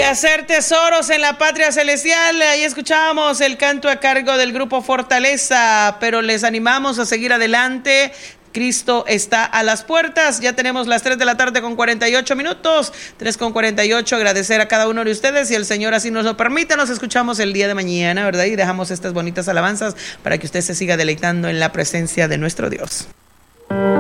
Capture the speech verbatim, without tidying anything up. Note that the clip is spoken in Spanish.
hacer tesoros en la patria celestial. Ahí escuchábamos el canto a cargo del grupo Fortaleza, pero les animamos a seguir adelante. Cristo está a las puertas. Ya tenemos las tres de la tarde con cuarenta y ocho minutos, tres con cuarenta y ocho. Agradecer a cada uno de ustedes, si el Señor así nos lo permite. Nos escuchamos el día de mañana, ¿verdad? Y dejamos estas bonitas alabanzas para que usted se siga deleitando en la presencia de nuestro Dios.